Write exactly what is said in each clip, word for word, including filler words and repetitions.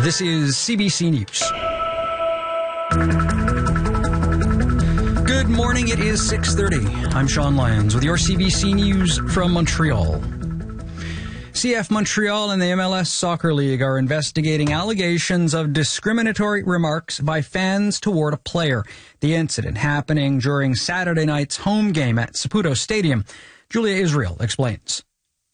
This is C B C News. Good morning. It is six thirty. I'm Sean Lyons with your C B C News from Montreal. C F Montreal and the M L S Soccer League are investigating allegations of discriminatory remarks by fans toward a player. The incident happening during Saturday night's home game at Saputo Stadium. Julia Israel explains.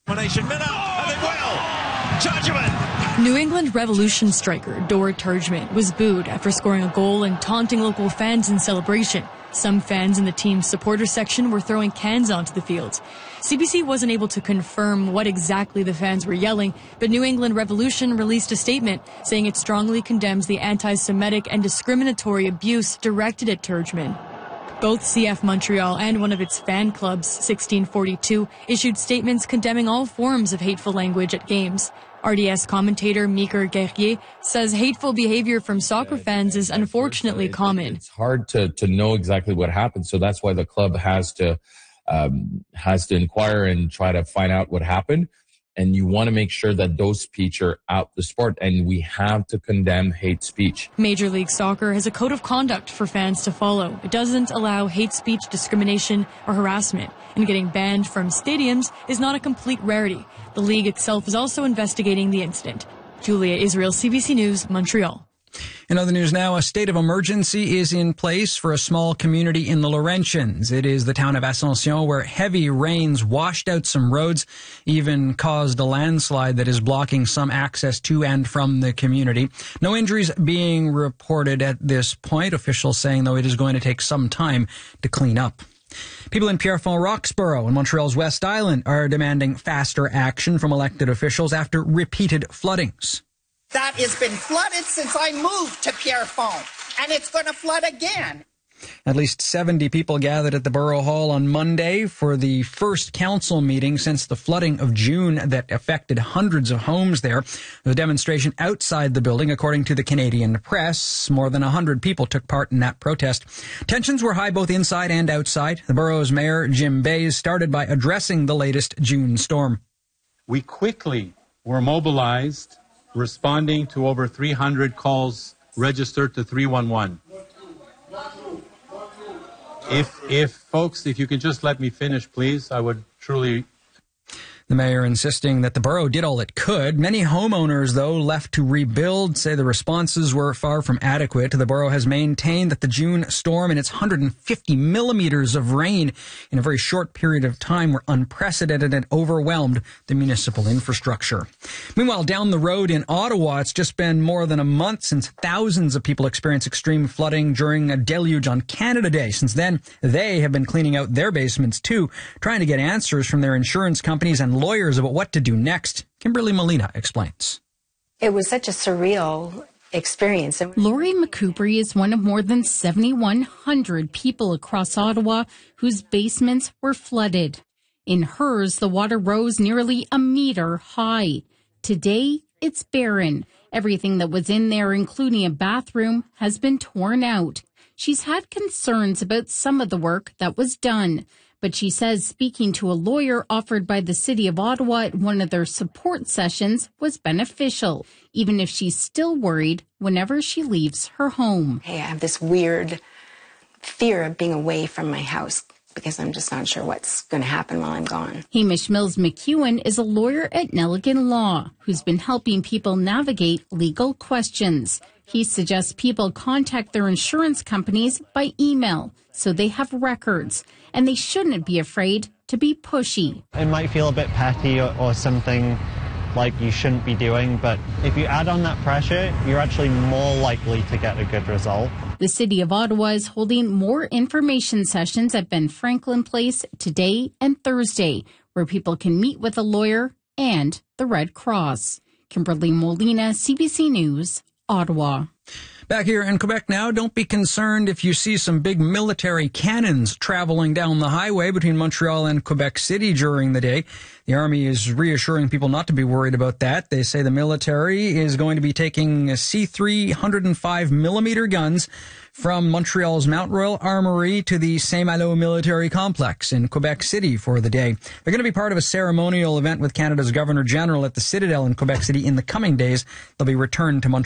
New England Revolution striker Dora Turgeman was booed after scoring a goal and taunting local fans in celebration. Some fans in the team's supporter section were throwing cans onto the field. C B C wasn't able to confirm what exactly the fans were yelling, but New England Revolution released a statement saying it strongly condemns the anti-Semitic and discriminatory abuse directed at Turgeman. Both C F Montreal and one of its fan clubs, sixteen forty-two, issued statements condemning all forms of hateful language at games. R D S commentator Meeker Guerrier says hateful behavior from soccer fans is unfortunately common. It's hard to, to know exactly what happened, so that's why the club has to um, has to inquire and try to find out what happened. And you want to make sure that those speech are out the sport, and we have to condemn hate speech. Major League Soccer has a code of conduct for fans to follow. It doesn't allow hate speech, discrimination, or harassment, and getting banned from stadiums is not a complete rarity. The league itself is also investigating the incident. Julia Israel, C B C News, Montreal. In other news now, a state of emergency is in place for a small community in the Laurentians. It is the town of Ascension where heavy rains washed out some roads, even caused a landslide that is blocking some access to and from the community. No injuries being reported at this point. Officials saying, though, it is going to take some time to clean up. People in Pierrefonds Roxborough and Montreal's West Island are demanding faster action from elected officials after repeated floodings. That has been flooded since I moved to Pierrefonds, and it's going to flood again. At least seventy people gathered at the Borough Hall on Monday for the first council meeting since the flooding of June that affected hundreds of homes there. The demonstration outside the building, according to the Canadian Press. More than one hundred people took part in that protest. Tensions were high both inside and outside. The borough's mayor, Jim Bays, started by addressing the latest June storm. We quickly were mobilized, responding to over three hundred calls registered to three one one. If, if folks, if you could just let me finish, please, I would truly... The mayor insisting that the borough did all it could. Many homeowners, though, left to rebuild, say the responses were far from adequate. The borough has maintained that the June storm and its one hundred fifty millimeters of rain in a very short period of time were unprecedented and overwhelmed the municipal infrastructure. Meanwhile, down the road in Ottawa, it's just been more than a month since thousands of people experienced extreme flooding during a deluge on Canada Day. Since then, they have been cleaning out their basements, too, trying to get answers from their insurance companies and lawyers about what to do next. Kimberly Molina explains. It was such a surreal experience. Lori McCouprie is one of more than seven thousand one hundred people across Ottawa whose basements were flooded. In hers, the water rose nearly a meter high. Today, it's barren. Everything that was in there, including a bathroom, has been torn out. She's had concerns about some of the work that was done. But she says speaking to a lawyer offered by the City of Ottawa at one of their support sessions was beneficial, even if she's still worried whenever she leaves her home. Hey, I have this weird fear of being away from my house because I'm just not sure what's going to happen while I'm gone. Hamish Mills McEwen is a lawyer at Nelligan Law who's been helping people navigate legal questions. He suggests people contact their insurance companies by email so they have records, and they shouldn't be afraid to be pushy. It might feel a bit petty or, or something like you shouldn't be doing, but if you add on that pressure, you're actually more likely to get a good result. The City of Ottawa is holding more information sessions at Ben Franklin Place today and Thursday, where people can meet with a lawyer and the Red Cross. Kimberly Molina, C B C News, Ottawa. Back here in Quebec now, don't be concerned if you see some big military cannons traveling down the highway between Montreal and Quebec City during the day. The Army is reassuring people not to be worried about that. They say the military is going to be taking C three one hundred five millimeter guns from Montreal's Mount Royal Armory to the Saint-Malo Military Complex in Quebec City for the day. They're going to be part of a ceremonial event with Canada's Governor General at the Citadel in Quebec City in the coming days. They'll be returned to Montreal